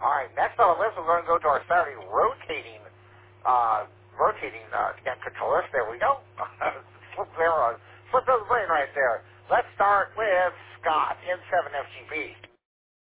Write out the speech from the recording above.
All right, next on the list, we're going to go to our Saturday rotating controllers. There we go. Slip the brain right there. Let's start with Scott, N7FGB.